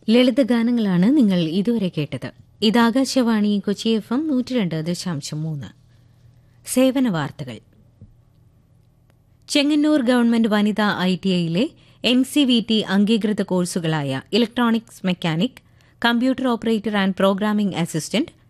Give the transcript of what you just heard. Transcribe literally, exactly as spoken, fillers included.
ലളിതഗാനങ്ങളാണ് നിങ്ങൾ ഇതുവരെ കേട്ടത്. ഇത് ആകാശവാണി കൊച്ചി എഫ് എം നൂറ്റി രണ്ട് ദശാംശം മൂന്ന്. സേവന വാർത്തകൾ. ചെങ്ങന്നൂർ ഗവൺമെന്റ് വനിതാ I T ഐയിലെ N C V T അംഗീകൃത കോഴ്സുകളായ electronics mechanic, computer operator and programming assistant,